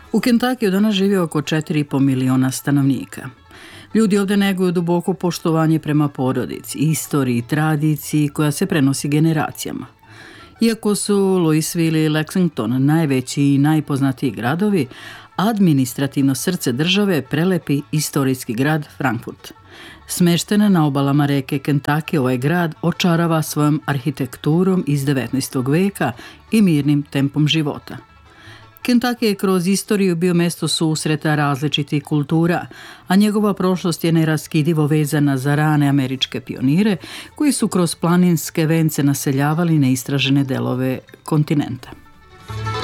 U Kentakiju danas živi oko 4,5 miliona stanovnika. Ljudi ovdje neguju duboko poštovanje prema porodici, istoriji i tradiciji koja se prenosi generacijama. Iako su Louisville i Lexington najveći i najpoznatiji gradovi, administrativno srce države prelepi istorijski grad Frankfurt. Smeštena na obalama reke Kentucky, ovaj grad očarava svojom arhitekturom iz 19. veka i mirnim tempom života. Kentucky je kroz istoriju bio mjesto susreta različitih kultura, a njegova prošlost je neraskidivo vezana za rane američke pionire koji su kroz planinske vence naseljavali neistražene delove kontinenta.